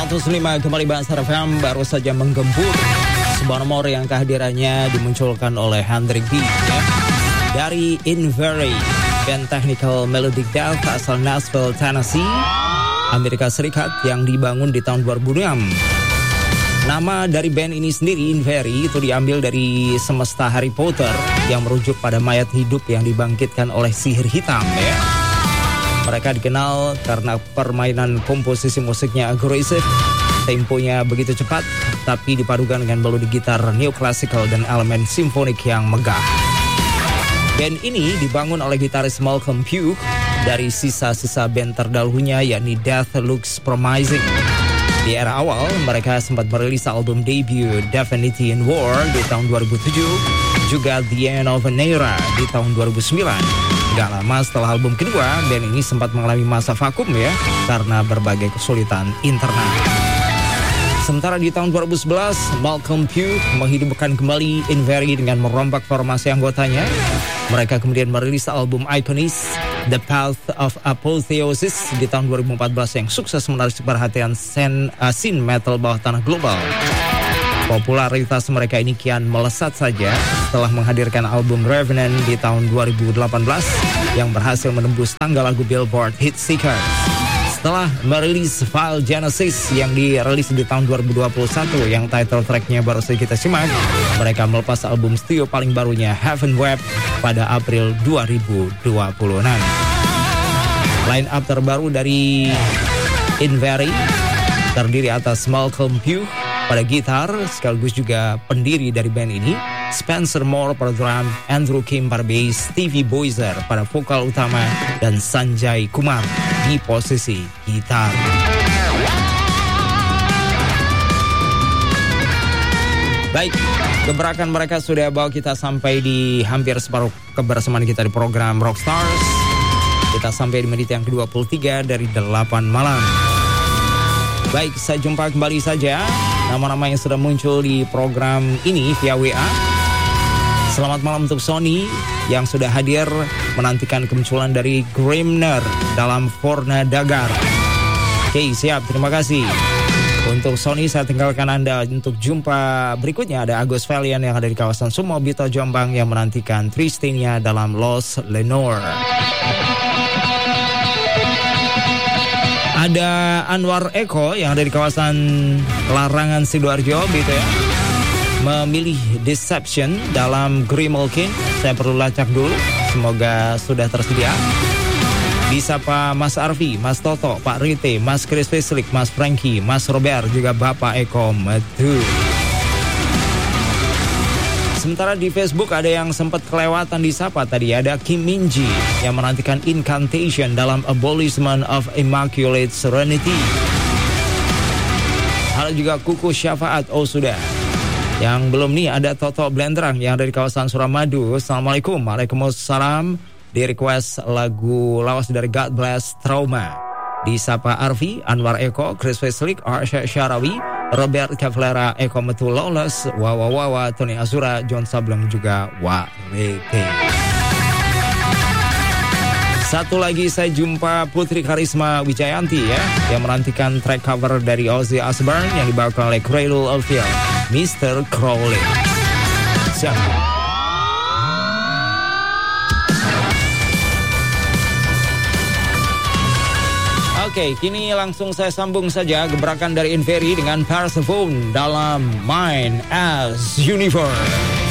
105 kembali Bahasa FM baru saja menggembur sebuah nomor yang kehadirannya dimunculkan oleh Hendrik B ya. Dari Invery, band technical melodic death asal Nashville, Tennessee, Amerika Serikat yang dibangun di tahun 2006. Nama dari band ini sendiri, Invery, itu diambil dari semesta Harry Potter yang merujuk pada mayat hidup yang dibangkitkan oleh sihir hitam ya. Mereka dikenal karena permainan komposisi musiknya agresif, temponya begitu cepat, tapi dipadukan dengan melodi gitar neoclassical dan elemen simfonik yang megah. Band ini dibangun oleh gitaris Malcolm Pugh dari sisa-sisa band terdahulunya yakni Death Looks Promising. Di era awal, mereka sempat merilis album debut Divinity in War di tahun 2007, juga The End of an Era di tahun 2009. Gak lama setelah album kedua, band ini sempat mengalami masa vakum ya, karena berbagai kesulitan internal. Sementara di tahun 2011, Malcolm Pugh menghidupkan kembali Invery dengan merombak formasi anggotanya. Mereka kemudian merilis album ikonis The Path of Apotheosis di tahun 2014 yang sukses menarik perhatian scene metal bawah tanah global. Popularitas mereka ini kian melesat saja setelah menghadirkan album Revenant di tahun 2018 yang berhasil menembus tangga lagu Billboard Hit Seekers. Setelah merilis File Genesis yang dirilis di tahun 2021 yang title tracknya baru saja kita simak, mereka melepas album studio paling barunya Heaven Web pada April 2026. Line up terbaru dari Invery terdiri atas Malcolm Pugh pada gitar, sekaligus juga pendiri dari band ini, Spencer Moore pada drum, Andrew Kim pada bass, Stevie Boiser pada vokal utama, dan Sanjay Kumar di posisi gitar. Baik, gebrakan mereka sudah bawa kita sampai di hampir separuh kebersamaan kita di program Rockstars. Kita sampai di menit yang ke-23 dari 8 malam. Baik, saya jumpa kembali saja nama-nama yang sudah muncul di program ini via WA. Selamat malam untuk Sony yang sudah hadir menantikan kemunculan dari Grimner dalam Forna Dagar. Oke, siap, terima kasih. Untuk Sony saya tinggalkan Anda untuk jumpa berikutnya. Ada Agus Valian yang ada di kawasan Sumobito, Jombang yang menantikan Tristenia dalam Los Lenore. Ada Anwar Eko yang ada di kawasan Larangan Sidoarjo gitu ya, memilih Deception dalam Grimalkin. Saya perlu lacak dulu, semoga sudah tersedia. Disapa Mas Arfi, Mas Toto, Pak Rite, Mas Chris Fislik, Mas Frankie, Mas Robert, juga Bapak Eko Metu. Sementara di Facebook ada yang sempat kelewatan disapa tadi. Ada Kim Minji yang menantikan Incantation dalam Abolishment of Immaculate Serenity. Ada juga Kuku Syafaat, oh sudah. Yang belum nih ada Toto Blendrang yang dari kawasan Suramadu. Assalamualaikum. Waalaikumsalam. Di request lagu lawas dari God Bless Trauma. Disapa Arfi, Anwar Eko, Chris Fislik, Arsha Syarawi, Robert Kavlera, Eko Metu Lawless, Wawa, Tony Azura, John Sableng, juga Warete. Satu lagi saya jumpa Putri Karisma Wijayanti ya, yang menantikan track cover dari Ozzy Osbourne yang dibawakan oleh Cradle of Filth, Mr. Crowley. Siap. Oke, kini langsung saya sambung saja gebrakan dari Invery dengan Persephone dalam Mind as Universe.